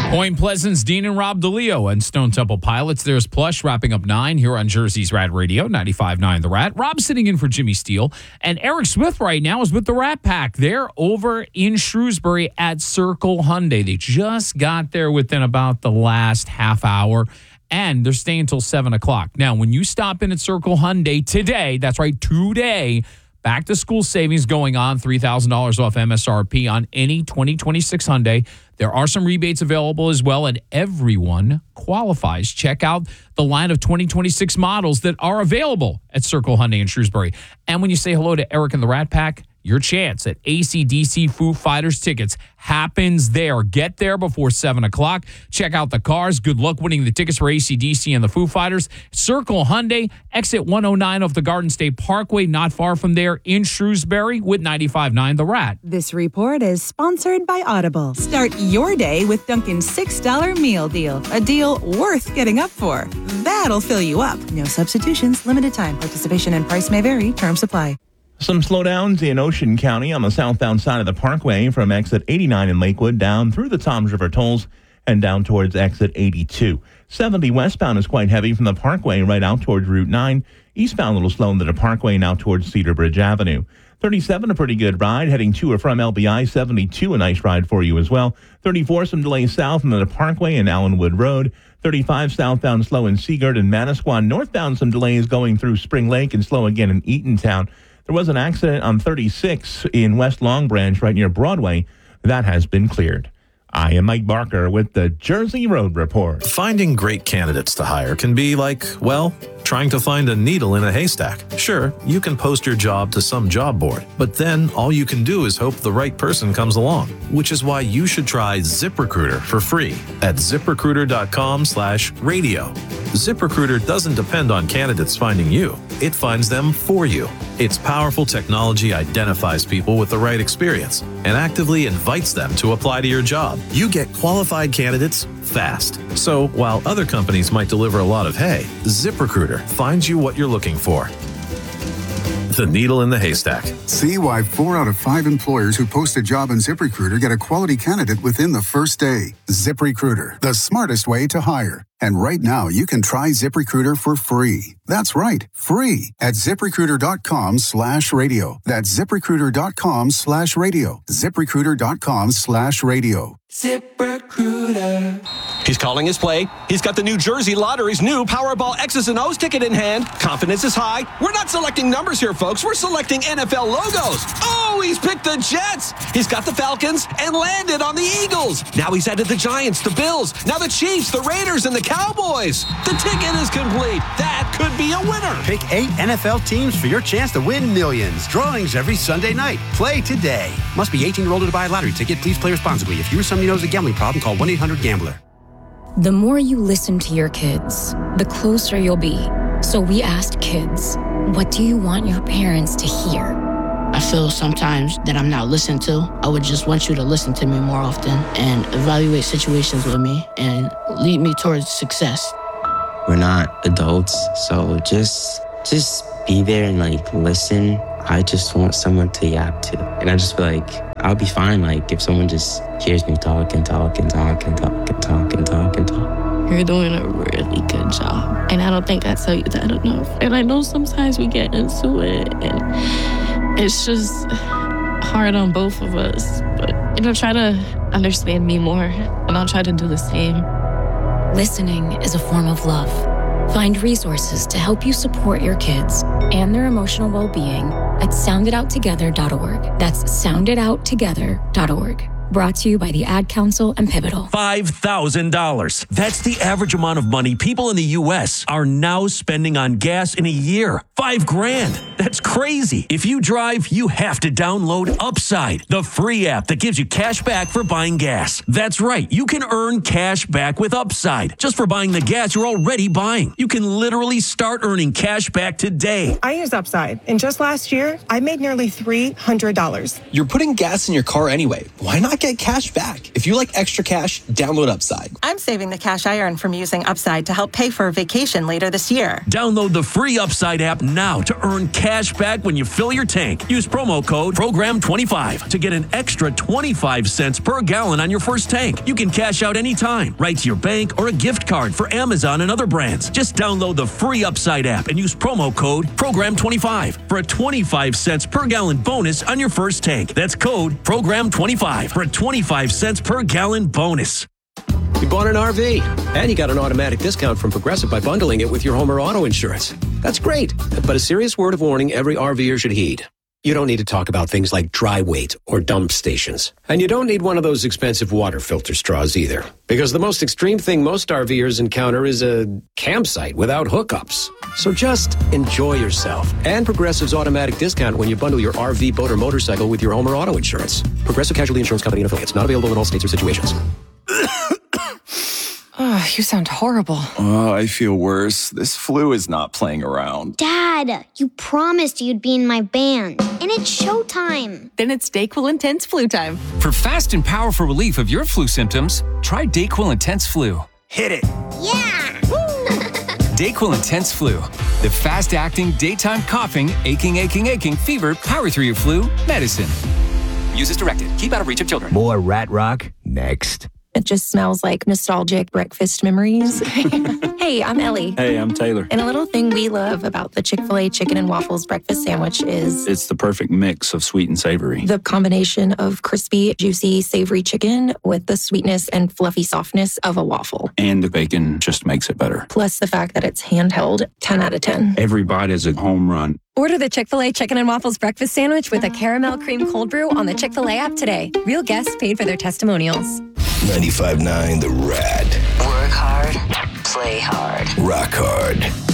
Point Pleasant's Dean and Rob DeLeo and Stone Temple Pilots. There's Plush wrapping up 9 here on Jersey's Rat Radio, 95.9 The Rat. Rob's sitting in for Jimmy Steele. And Eric Swift right now is with the Rat Pack. They're over in Shrewsbury at Circle Hyundai. They just got there within about the last half hour. And they're staying until 7 o'clock. Now, when you stop in at Circle Hyundai today, that's right, today, back to school savings going on, $3,000 off MSRP on any 2026 Hyundai. There are some rebates available as well, and everyone qualifies. Check out the line of 2026 models that are available at Circle Hyundai in Shrewsbury. And when you say hello to Eric and the Rat Pack, your chance at AC/DC Foo Fighters tickets happens there. Get there before 7 o'clock. Check out the cars. Good luck winning the tickets for AC/DC and the Foo Fighters. Circle Hyundai, exit 109 of the Garden State Parkway, not far from there in Shrewsbury with 95.9 The Rat. This report is sponsored by Audible. Start your day with Dunkin's $6 meal deal, a deal worth getting up for. That'll fill you up. No substitutions, limited time. Participation and price may vary. Terms apply. Some slowdowns in Ocean County on the southbound side of the parkway from exit 89 in Lakewood down through the Toms River tolls and down towards exit 82. 70 westbound is quite heavy from the parkway right out towards Route 9. Eastbound a little slow into the parkway now towards Cedar Bridge Avenue. 37, a pretty good ride heading to or from LBI. 72, a nice ride for you as well. 34, some delays south into the parkway and Allenwood Road. 35, southbound slow in Seagirt and Manasquan. Northbound, some delays going through Spring Lake and slow again in Eatontown. There was an accident on 36 in West Long Branch right near Broadway. That has been cleared. I am Mike Barker with the Jersey Road Report. Finding great candidates to hire can be like, well, trying to find a needle in a haystack. Sure, you can post your job to some job board, but then all you can do is hope the right person comes along, which is why you should try ZipRecruiter for free at ZipRecruiter.com/radio. ZipRecruiter doesn't depend on candidates finding you. It finds them for you. Its powerful technology identifies people with the right experience and actively invites them to apply to your job. You get qualified candidates fast. So while other companies might deliver a lot of hay, ZipRecruiter finds you what you're looking for. The needle in the haystack. See why 4 out of 5 employers who post a job on ZipRecruiter get a quality candidate within the first day. ZipRecruiter, the smartest way to hire. And right now, you can try ZipRecruiter for free. That's right, free at ZipRecruiter.com/radio. That's ZipRecruiter.com/radio. ZipRecruiter.com/radio. ZipRecruiter. He's calling his play. He's got the New Jersey Lottery's new Powerball X's and O's ticket in hand. Confidence is high. We're not selecting numbers here, folks. We're selecting NFL logos. Oh, he's picked the Jets. He's got the Falcons and landed on the Eagles. Now he's added the Giants, the Bills, now the Chiefs, the Raiders, and the Cowboys. The ticket is complete. That could be a winner. Pick 8 NFL teams for your chance to win millions. Drawings every Sunday night. Play today. Must be 18 years old to buy a lottery ticket. Please play responsibly. If you or somebody knows a gambling problem, call 1-800-GAMBLER. The more you listen to your kids, the closer you'll be. So we asked kids, what do you want your parents to hear? I feel sometimes that I'm not listened to. I would just want you to listen to me more often and evaluate situations with me and lead me towards success. We're not adults, so just be there and listen. I just want someone to yap to. And I just feel like I'll be fine if someone just hears me talk and talk and talk and talk and talk and talk and talk. You're doing a really good job. And I don't think I tell you that enough. And I know sometimes we get into it and it's just hard on both of us. But, try to understand me more and I'll try to do the same. Listening is a form of love. Find resources to help you support your kids and their emotional well-being at sounditouttogether.org. That's sounditouttogether.org. Brought to you by the Ad Council and Pivotal. $5,000. That's the average amount of money people in the U.S. are now spending on gas in a year. $5,000. That's crazy. If you drive, you have to download Upside, the free app that gives you cash back for buying gas. That's right. You can earn cash back with Upside just for buying the gas you're already buying. You can literally start earning cash back today. I use Upside, and just last year, I made nearly $300. You're putting gas in your car anyway. Why not might get cash back. If you like extra cash, download Upside. I'm saving the cash I earn from using Upside to help pay for a vacation later this year. Download the free Upside app now to earn cash back when you fill your tank. Use promo code PROGRAM25 to get an extra 25 cents per gallon on your first tank. You can cash out anytime, right to your bank or a gift card for Amazon and other brands. Just download the free Upside app and use promo code PROGRAM25 for a 25 cents per gallon bonus on your first tank. That's code PROGRAM25 for a 25 cents per gallon bonus. You bought an RV, and you got an automatic discount from Progressive by bundling it with your home or auto insurance. That's great, but a serious word of warning every RVer should heed. You don't need to talk about things like dry weight or dump stations. And you don't need one of those expensive water filter straws either. Because the most extreme thing most RVers encounter is a campsite without hookups. So just enjoy yourself. And Progressive's automatic discount when you bundle your RV, boat, or motorcycle with your home or auto insurance. Progressive Casualty Insurance Company and affiliates. Not available in all states or situations. Oh, you sound horrible. Oh, I feel worse. This flu is not playing around. Dad, you promised you'd be in my band. And it's showtime. Then it's DayQuil Intense Flu time. For fast and powerful relief of your flu symptoms, try DayQuil Intense Flu. Hit it. Yeah! DayQuil Intense Flu. The fast-acting, daytime coughing, aching, fever, power through your flu medicine. Use as directed. Keep out of reach of children. More rat rock next. It just smells like nostalgic breakfast memories. Hey, I'm Ellie. Hey, I'm Taylor. And a little thing we love about the Chick-fil-A chicken and waffles breakfast sandwich is... it's the perfect mix of sweet and savory. The combination of crispy, juicy, savory chicken with the sweetness and fluffy softness of a waffle. And the bacon just makes it better. Plus the fact that it's handheld, 10 out of 10. Every bite is a home run. Order the Chick-fil-A Chicken and Waffles Breakfast Sandwich with a caramel cream cold brew on the Chick-fil-A app today. Real guests paid for their testimonials. 95.9 The Rat. Work hard, play hard. Rock hard.